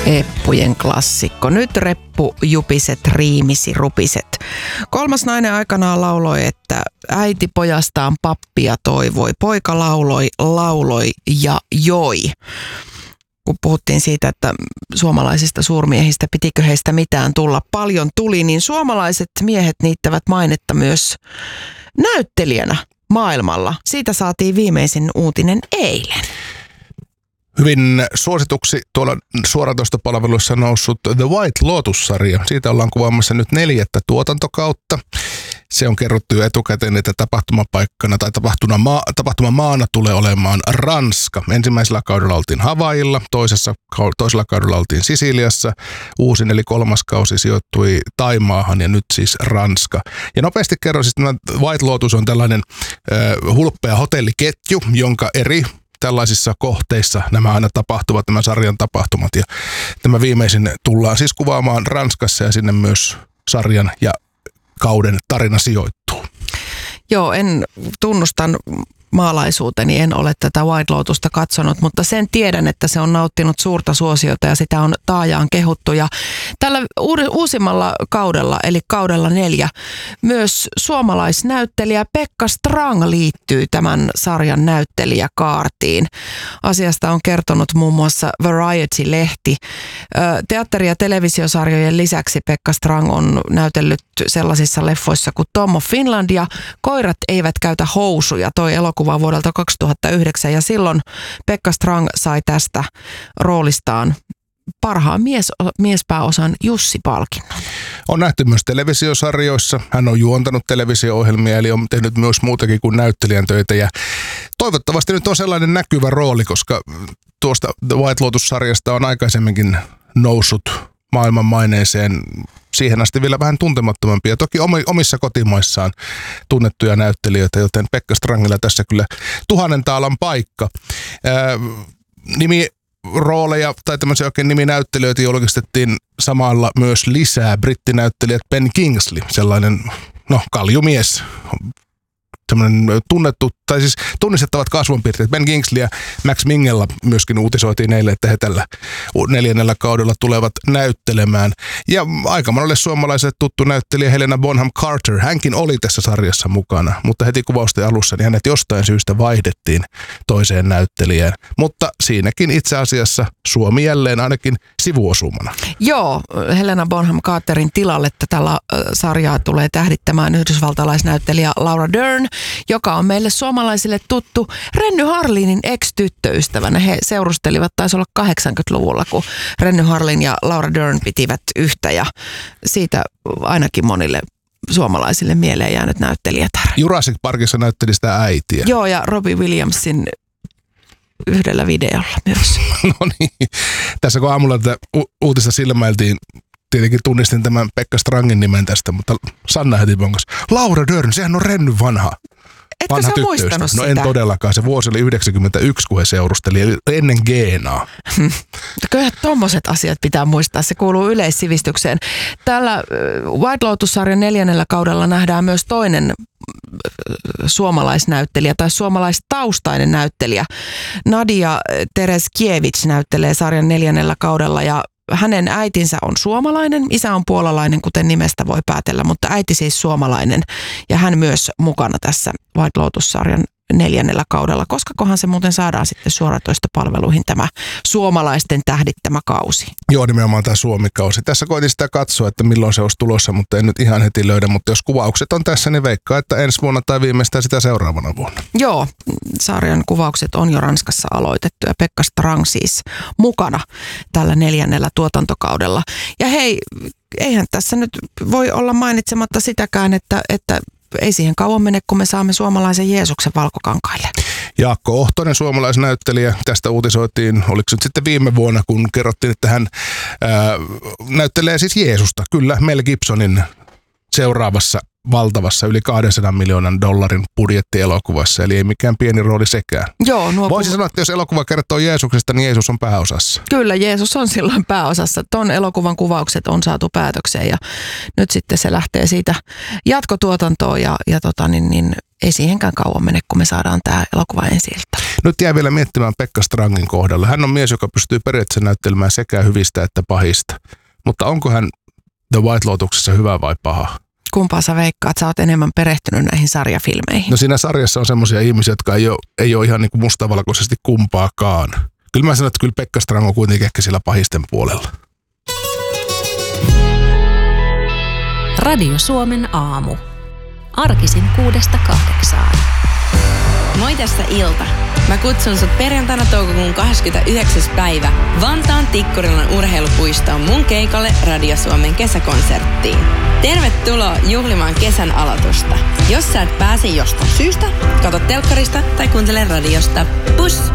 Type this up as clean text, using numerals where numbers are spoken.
Eppujen klassikko. Nyt reppu jupiset riimisi rupiset. Kolmas nainen aikanaan lauloi, että äiti pojastaan pappia toivoi. Poika lauloi ja joi. Kun puhuttiin siitä, että suomalaisista suurmiehistä, pitikö heistä mitään tulla, paljon tuli, niin suomalaiset miehet niittävät mainetta myös näyttelijänä maailmalla. Siitä saatiin viimeisin uutinen eilen. Hyvin suosituksi tuolla suoratoistopalveluissa noussut The White Lotus-sarja. Siitä ollaan kuvaamassa nyt 4. tuotantokautta. Se on kerrottu jo etukäteen, että tapahtumapaikkana tai tapahtumamaana tulee olemaan Ranska. Ensimmäisellä kaudella oltiin Havailla, toisella kaudella oltiin Sisiliassa. Uusin eli 3. kausi sijoittui Taimaahan ja nyt siis Ranska. Ja nopeasti kerron, siis tämä White Lotus on tällainen hulppea hotelliketju, jonka eri tällaisissa kohteissa nämä aina tapahtuvat, nämä sarjan tapahtumat. Ja tämä viimeisin tullaan siis kuvaamaan Ranskassa ja sinne myös sarjan ja kauden tarina sijoittuu. Joo, tunnustan maalaisuuteni, en ole tätä White Lotusta katsonut, mutta sen tiedän, että se on nauttinut suurta suosiota ja sitä on taajaan kehuttu. Ja tällä uusimmalla kaudella, eli kaudella 4, myös suomalaisnäyttelijä Pekka Strang liittyy tämän sarjan näyttelijäkaartiin. Asiasta on kertonut muun muassa Variety-lehti. Teatteri- ja televisiosarjojen lisäksi Pekka Strang on näytellyt sellaisissa leffoissa kuin Tom of Finland ja Koirat eivät käytä housuja, toi elokuva vuodelta 2009, ja silloin Pekka Strang sai tästä roolistaan parhaan miespääosan Jussi-palkinnon. On nähty myös televisiosarjoissa. Hän on juontanut televisio-ohjelmia, eli on tehnyt myös muutakin kuin näyttelijän töitä. Ja toivottavasti nyt on sellainen näkyvä rooli, koska tuosta The White Lotus-sarjasta on aikaisemminkin noussut maailman maineeseen siihen asti vielä vähän tuntemattomampia. Toki omissa kotimaissaan tunnettuja näyttelijöitä, joten Pekka Strangilla tässä kyllä 1000 taalan paikka. Nimirooleja tai tämmöisiä oikein niminäyttelijöitä julkistettiin samalla myös lisää. Brittinäyttelijät Ben Kingsley, sellainen kaljumies, semmoinen tunnettu, tai siis tunnistettavat kasvonpiirteet. Ben Kingsley ja Max Minghella myöskin uutisoitiin eilen, että he tällä 4. kaudella tulevat näyttelemään. Ja aika monelle suomalaiselle tuttu näyttelijä Helena Bonham Carter, hänkin oli tässä sarjassa mukana, mutta heti kuvausten alussa niin hänet jostain syystä vaihdettiin toiseen näyttelijään. Mutta siinäkin itse asiassa Suomi jälleen ainakin sivuosumana. Joo, Helena Bonham Carterin tilalle tätä sarjaa tulee tähdittämään yhdysvaltalaisnäyttelijä Laura Dern, joka on meille suomalaisille tuttu Renny Harlinin ex-tyttöystävänä. He seurustelivat, taisi olla 80-luvulla, kun Renny Harlin ja Laura Dern pitivät yhtä, ja siitä ainakin monille suomalaisille mieleen jäänyt näyttelijätär. Jurassic Parkissa näytteli sitä äitiä. Joo, ja Robbie Williamsin yhdellä videolla myös. No niin, tässä kun aamulla tätä uutista silmäiltiin, tietenkin tunnistin tämän Pekka Strangin nimen tästä, mutta Sanna heti bongas. Laura Dern, sehän on Renny vanha Etkö sä muistanut sitä? No en todellakaan. Se vuosi oli 1991, kun he seurusteli, eli ennen Geenaa. Kyllähän tommoset asiat pitää muistaa. Se kuuluu yleissivistykseen. Tällä White Lotus-sarjan 4. kaudella nähdään myös toinen suomalaisnäyttelijä tai suomalaistaustainen näyttelijä. Nadia Tereskiewicz näyttelee sarjan 4. kaudella, ja hänen äitinsä on suomalainen, isä on puolalainen, kuten nimestä voi päätellä, mutta äiti siis suomalainen, ja hän myös mukana tässä White Lotus-sarjan 4. kaudella. Koskakohan se muuten saadaan sitten suoratoistopalveluihin tämä suomalaisten tähdittämä kausi? Joo, nimenomaan tämä Suomi-kausi. Tässä koitin sitä katsoa, että milloin se olisi tulossa, mutta en nyt ihan heti löydä. Mutta jos kuvaukset on tässä, niin veikkaa, että ensi vuonna tai viimeistään sitä seuraavana vuonna. Joo, sarjan kuvaukset on jo Ranskassa aloitettu, ja Pekka Strang siis mukana tällä 4. tuotantokaudella. Ja hei, eihän tässä nyt voi olla mainitsematta sitäkään, että ei siihen kauan mene, kun me saamme suomalaisen Jeesuksen valkokankaille. Jaakko Ohtonen, suomalaisnäyttelijä, tästä uutisoitiin, oliko se nyt sitten viime vuonna, kun kerrottiin, että hän näyttelee siis Jeesusta. Kyllä, Mel Gibsonin seuraavassa valtavassa yli $200 miljoonan budjettielokuvassa, eli ei mikään pieni rooli sekään. Joo, voisin sanoa, että jos elokuva kertoo Jeesuksesta, niin Jeesus on pääosassa. Kyllä, Jeesus on silloin pääosassa. Ton elokuvan kuvaukset on saatu päätökseen, ja nyt sitten se lähtee siitä jatkotuotantoon, ja ei siihenkään kauan mene, kun me saadaan tämä elokuva ensi-iltaan. Nyt jää vielä miettimään Pekka Strangin kohdalla. Hän on mies, joka pystyy periaatteessa näyttelemään sekä hyvistä että pahista. Mutta onko hän The White Lotuksessa hyvä vai paha? Kumpaa sä veikkaat? Sä oot enemmän perehtynyt näihin sarjafilmeihin. No siinä sarjassa on semmoisia ihmisiä, jotka ei ole ihan niin kuin mustavalkoisesti kumpaakaan. Kyllä mä sanon, että kyllä Pekka Strang on kuitenkin ehkä siellä pahisten puolella. Radio Suomen aamu. Arkisin 6-8. Moi, tässä Ilta. Mä kutsun sut perjantaina toukokuun 29. päivä Vantaan Tikkurilan urheilupuistoon mun keikalle Radio Suomen kesäkonserttiin. Tervetuloa juhlimaan kesän aloitusta. Jos sä et pääse jostain syystä, katso telkkarista tai kuuntele radiosta. Pus!